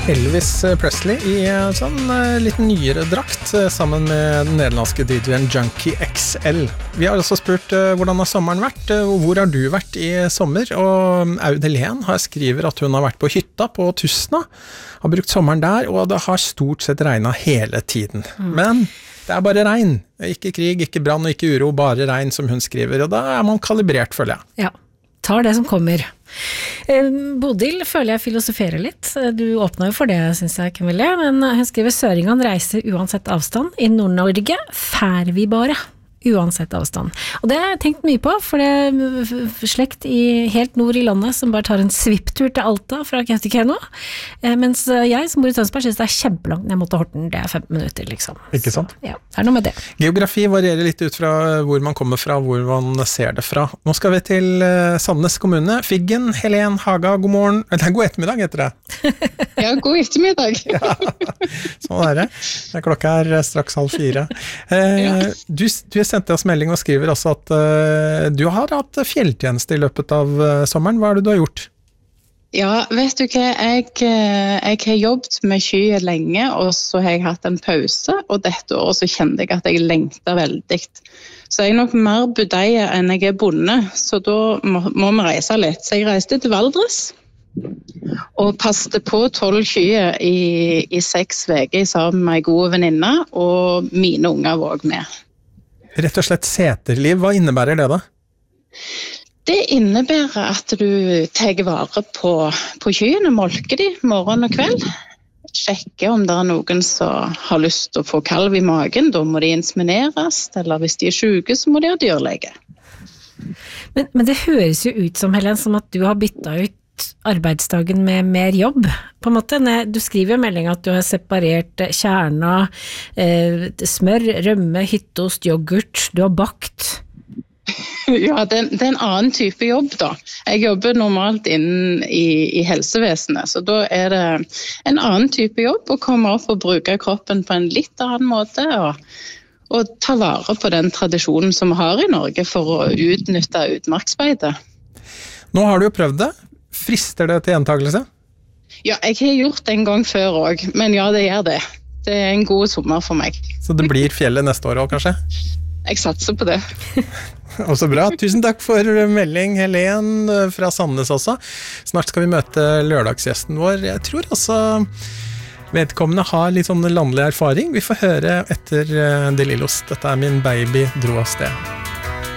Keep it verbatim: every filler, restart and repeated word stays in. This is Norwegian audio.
Elvis Presley i en sånn uh, litt nyere drakt uh, sammen med den nederlandske D J-en Junkie X L. Vi har også spurt uh, hvordan har sommeren vært, uh, og hvor har du vært i sommer? Og Aud Helen har skriver at hun har vært på hytta på Tustna, har brukt sommeren der, og det har stort sett regnet hele tiden. Mm. Men det er bare regn, ikke krig, ikke brann og ikke uro, bare regn som hun skriver, og da er man kalibrert, føler jeg. Ja. Tar det som kommer. Eh, Bodil føler jeg filosoferer litt. Du åpner jo for det, synes jeg, Camille. Men hun skriver Søringan reiser uansett avstand. I Nord-Norge fær vi bare. Uansett avstand. Og det har jeg tenkt mye på, for det er slekt i helt nord i landet som bare tar en svipptur til Alta fra Kautokeino, eh, mens jeg som bor i Tønsberg synes det er kjempelangt ned mot Horten, det er femten minutter liksom. Ikke sant? Så, ja, det er noe med det. Geografi varierer litt ut fra hvor man kommer fra, hvor man ser det fra. Nå skal vi til uh, Sandnes kommune. Figgen, Helen Haga, god morgen. Eller god ettermiddag heter det. Ja, god ettermiddag. Ja, sånn er det. Klokka er straks halv fire. Eh, ja. Du, du sendte oss melding og skriver også at uh, du har hatt fjelltjeneste i løpet av uh, sommeren. Hva er det du har gjort? Ja, vet du hva? Jeg, jeg har jobbet med skyer lenge, og så har jeg hatt en pause, og dette året så kjente jeg at jeg lengter veldig. Så jeg er nok mer budeie enn jeg er bonde, så da må, må vi reise litt. Så jeg reiste til Valdres, og passte på tolv skyer i, i seks veker sammen med en god venninne, og mine unger var også med. Rett og slett seterliv, hva innebærer det da? Det innebærer at du tar vare på, på kyrne, molker de morgen og kveld, sjekker om det er noen som har lyst til å få kalv i magen, da må de insemineres, eller hvis de er syke så må de ha dyrlege. Men, men det høres jo ut som, Helen, som at du har byttet ut arbeidsdagen med mer jobb, på en måte. Du skriver jo i meldingen at du har separert kjerna, eh, smør, rømme, hyttost, yoghurt, du har bakt. Ja, det, det er en annen type jobb da. Jeg jobber normalt innen i, i helsevesenet, så da er det en annen type jobb å komme opp og bruke kroppen på en litt annen måte, og, og ta vare på den tradisjonen som vi har i Norge for å utnytte utmarksbeide. Nå har du jo prøvd det. Frister det til gjentakelse? Ja, jeg har gjort det en gang før også, men ja, det gjør det. Det er en god sommer for meg. Så det blir fjellet neste år også, kanskje? Jeg satser på det. Og så bra. Tusen takk for melding, Helen fra Sandnes også. Snart skal vi møte lørdagsgjesten vår. Jeg tror også vedkommende har litt sånn landlig erfaring. Vi får høre etter De Lillos. Dette er Min baby dro av sted.